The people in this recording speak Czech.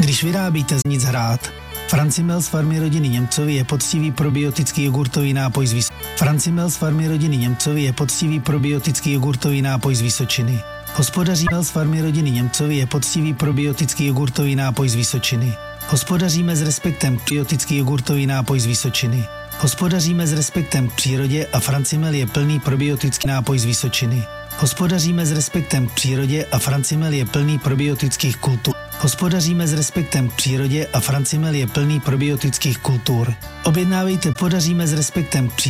Když vyrábíte z nic hrát, Francimel z farmy rodiny Němcovi je poctivý probiotický jogurtový nápoj z Francimel z farmy rodiny Němcovi je poctivý probiotický jogurtový nápoj z Vysočiny. Hospodaříme z farmy rodiny Němcovi je poctivý probiotický jogurtový nápoj z Vysočiny. Hospodaříme s respektem probiotický jogurtový nápoj z Vysočiny. Hospodaříme s respektem k přírodě a Francimel je plný probiotický nápoj z Vysočiny. Hospodaříme s respektem k přírodě a Francimel je plný probiotických kultur. Hospodaříme s respektem k přírodě a Francimel je plný probiotických kultur. Objednávejte, podaříme s respektem k přírodě.